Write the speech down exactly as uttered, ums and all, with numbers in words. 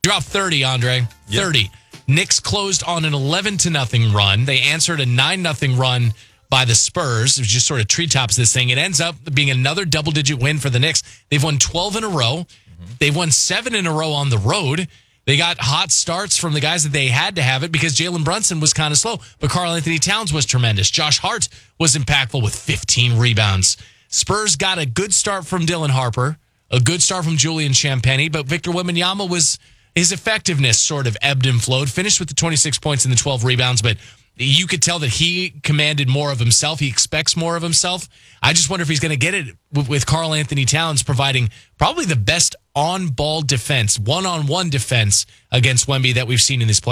Dropped thirty, Andre. Yep. thirty. Knicks closed on an eleven to nothing run. They answered a nine nothing run by the Spurs. It was just sort of treetops this thing. It ends up being another double-digit win for the Knicks. They've won twelve in a row. Mm-hmm. They've won seven in a row on the road. They got hot starts from the guys that they had to have it because Jalen Brunson was kind of slow, but Karl-Anthony Towns was tremendous. Josh Hart was impactful with fifteen rebounds. Spurs got a good start from Dylan Harper, a good start from Julian Champagnie, but Victor Wembanyama was... his effectiveness sort of ebbed and flowed, finished with the twenty-six points and the twelve rebounds, but you could tell that he commanded more of himself. He expects more of himself. I just wonder if he's going to get it with Karl-Anthony Towns providing probably the best on-ball defense, one-on-one defense against Wemby that we've seen in this play.